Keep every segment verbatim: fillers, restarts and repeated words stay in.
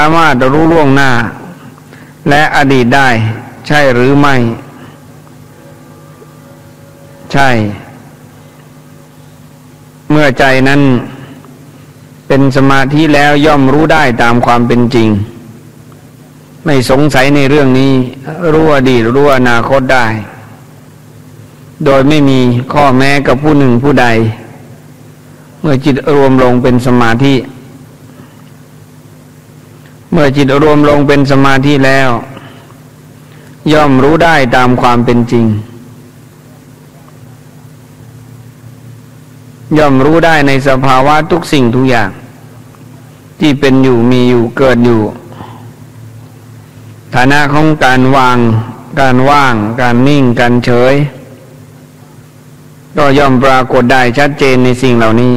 ามารถรู้ล่วงหน้าและอดีตได้ใช่หรือไม่ใช่เมื่อใจนั้นเป็นสมาธิแล้วย่อมรู้ได้ตามความเป็นจริงไม่สงสัยในเรื่องนี้รู้อดีตรู้อนาคตได้โดยไม่มีข้อแม้กับผู้หนึ่งผู้ใดเมื่อจิตรวมลงเป็นสมาธิเมื่อจิตรวมลงเป็นสมาธิแล้วย่อมรู้ได้ตามความเป็นจริงย่อมรู้ได้ในสภาวะทุกสิ่งทุกอย่างที่เป็นอยู่มีอยู่เกิดอยู่ฐานะของการวางการว่างการนิ่งการเฉยก็ย่อมปรากฏได้ชัดเจนในสิ่งเหล่านี้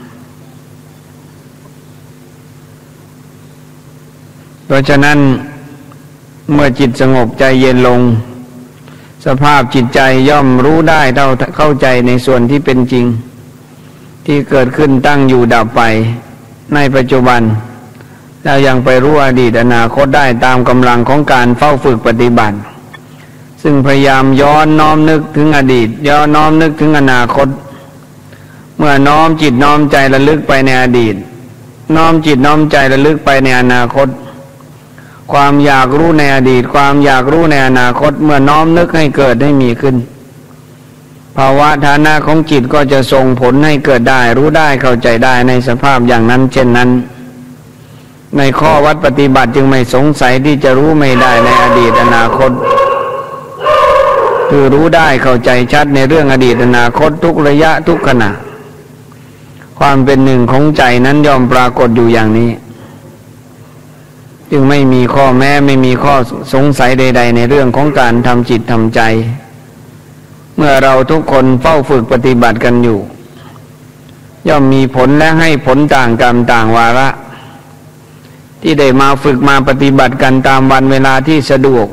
เพราะฉะนั้นเมื่อจิตสงบใจเย็นลงสภาพจิตใจย่อมรู้ได้เท่าเข้าใจในส่วนที่เป็นจริงที่เกิดขึ้นตั้งอยู่ดับไปในปัจจุบันแล้วยังไปรู้อดีตอนาคตได้ตามกำลังของการเฝ้าฝึกปฏิบัติซึ่งพยายามย้อนน้อมนึกถึงอดีตย้อนน้อมนึกถึงอนาคตเมื่อน้อมจิตน้อมใจระลึกไปในอดีตน้อมจิตน้อมใจระลึกไปในอนาคตความอยากรู้ในอดีตความอยากรู้ในอนาคตเมื่อน้อมนึกให้เกิดให้มีขึ้นภาวะฐานะของจิตก็จะส่งผลให้เกิดได้รู้ได้เข้าใจได้ในสภาพอย่างนั้นเช่นนั้นในข้อวัดปฏิบัติจึงไม่สงสัยที่จะรู้ไม่ได้ในอดีตอนาคตคือรู้ได้เข้าใจชัดในเรื่องอดีตอนาคตทุกระยะทุกขณะความเป็นหนึ่งของใจนั้นย่อมปรากฏอยู่อย่างนี้จึงไม่มีข้อแม้ไม่มีข้อสงสัยใดๆในเรื่องของการทำจิตทำใจเมื่อเราทุกคนเฝ้าฝึกปฏิบัติกันอยู่ย่อมมีผลและให้ผลต่างกรรมต่างวาระที่ได้มาฝึกมาปฏิบัติกันตามวันเวลาที่สะดวก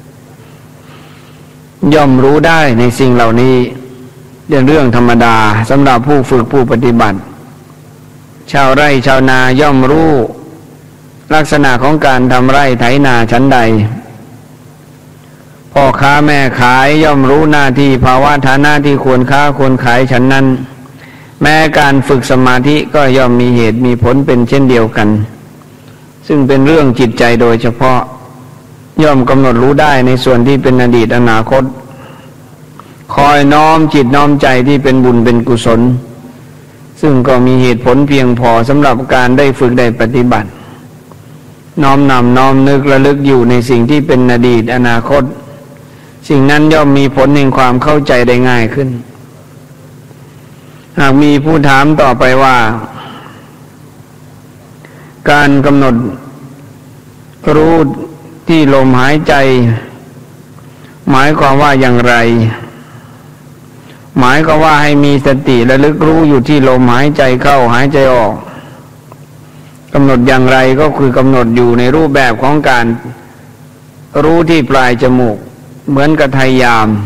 ย่อมรู้ได้ในสิ่งเหล่านี้เป็นเรื่องธรรมดาสำหรับผู้ฝึกผู้ปฏิบัติชาวไร่ชาวนาย่อมรู้ลักษณะของการทำไร่ไถนาชั้นใดพ่อค้าแม่ขายย่อมรู้หน้าที่ภาวะฐานะที่ควรค้าควรขายฉันนั้นแม้การฝึกสมาธิก็ย่อมมีเหตุมีผลเป็นเช่นเดียวกันซึ่งเป็นเรื่องจิตใจโดยเฉพาะย่อมกำหนดรู้ได้ในส่วนที่เป็นอดีตอนาคตคอยน้อมจิตน้อมใจที่เป็นบุญเป็นกุศลซึ่งก็มีเหตุผลเพียงพอสำหรับการได้ฝึกได้ปฏิบัติน้อมนำน้อมนึกระลึกอยู่ในสิ่งที่เป็นอดีตอนาคตสิ่งนั้นย่อมมีผลแห่งความเข้าใจได้ง่ายขึ้นหากมีผู้ถามต่อไปว่าการกำหนดรู้ที่ลมหายใจหมายความว่าอย่างไรหมายความว่าให้มีสติระลึกรู้อยู่ที่ลมหายใจเข้าหายใจออกกำหนดอย่างไรก็คือกำหนดอยู่ในรูปแบบของการรู้ที่ปลายจมูกเหมือนกับไทยยาม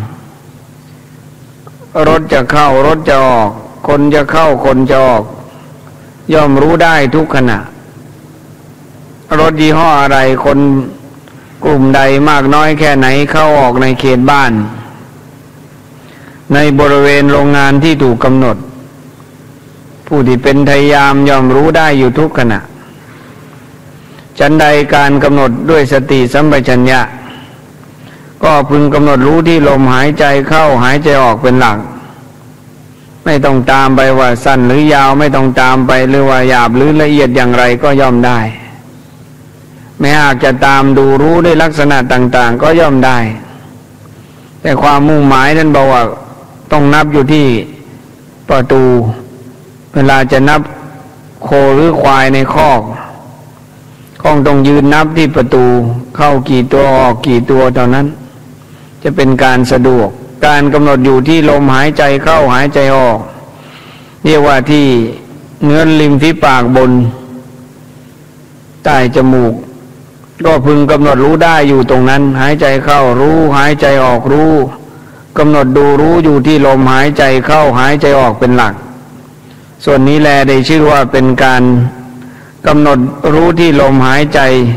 รถจะเข้ารถจะออกคนจะเข้าคนจะออกย่อมรู้ได้ทุกขณะรถยี่ห้ออะไรคนกลุ่มใดมากน้อยแค่ไหนเข้าออกในเขตบ้านในบริเวณโรงงานที่ถูกกำหนดผู้ที่เป็นไทยยามย่อมรู้ได้อยู่ทุกขณะฉันใดการกำหนดด้วยสติสัมปชัญญะก็พึงกำหนดรู้ที่ลมหายใจเข้าหายใจออกเป็นหลักไม่ต้องตามไปว่าสั้นหรือยาวไม่ต้องตามไปหรือว่าหยาบหรือละเอียดอย่างไรก็ย่อมได้แม้หากจะตามดูรู้ด้วยลักษณะต่างๆก็ย่อมได้แต่ความมุ่งหมายนั้นบอกว่าต้องนับอยู่ที่ประตูเวลาจะนับโคหรือควายในคอกก็ต้องยืนนับที่ประตูเข้ากี่ตัวออกกี่ตัวเท่านั้นจะเป็นการสะดวกการกำหนดอยู่ที่ลมหายใจเข้าหายใจออกเรียกว่าที่เนื้อริมฝีปากบนใต้จมูกก็พึงกำหนดรู้ได้อยู่ตรงนั้นหายใจเข้ารู้หายใจออกรู้กำหนดดูรู้อยู่ที่ลมหายใจเข้าหายใจออกเป็นหลักส่วนนี้แลได้ชื่อว่าเป็นการกำหนดรู้ที่ลมหายใจ